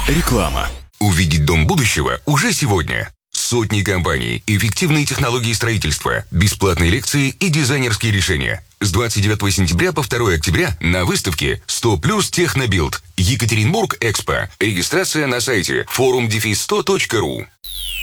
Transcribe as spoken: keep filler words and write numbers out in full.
Реклама. Увидеть дом будущего уже сегодня. Сотни компаний, эффективные технологии строительства, бесплатные лекции и дизайнерские решения. С двадцать девятого сентября по второго октября на выставке сто плюс Технобилд. Екатеринбург Экспо. Регистрация на сайте форум дефис сто точка ру.